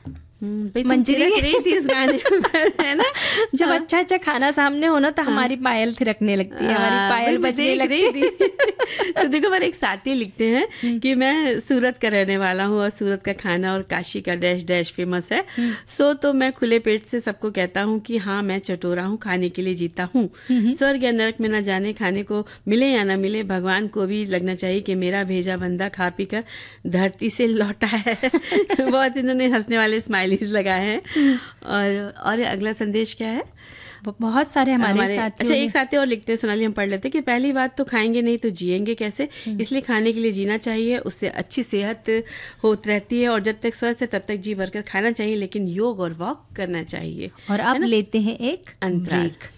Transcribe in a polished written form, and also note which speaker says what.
Speaker 1: मंजरी रही थी इस गाने में, है ना।
Speaker 2: जब अच्छा अच्छा खाना सामने हो ना तो हमारी पायल थिरकने लगती है, हमारी पायल बजने लगती
Speaker 1: थी। तो देखो, मेरे एक साथी लिखते हैं कि मैं सूरत का रहने वाला हूँ और सूरत का खाना और काशी का डैश डैश फेमस है। सो तो मैं खुले पेट से सबको कहता हूँ कि हाँ, मैं चटोरा हूँ, खाने के लिए जीता हूँ। स्वर्ग या नरक में न जाने, खाने को मिले या ना मिले, भगवान को भी लगना चाहिए कि मेरा भेजा बंदा खा पी कर धरती से लौटा है। बहुत इन्होंने हंसने वाले स्माइलीज लगाए हैं। और अगला संदेश क्या है?
Speaker 2: बहुत सारे हमारे साथी।
Speaker 1: अच्छा, एक साथी और लिखते हैं, सोनाली, हम पढ़ लेते हैं कि पहली बात तो खाएंगे नहीं तो जिएंगे कैसे, इसलिए खाने के लिए जीना चाहिए, उससे अच्छी सेहत होती रहती है और जब तक स्वस्थ है तब तक जी भरकर खाना चाहिए, लेकिन योग और वॉक करना चाहिए।
Speaker 2: और अब लेते हैं एक
Speaker 1: अंतराल।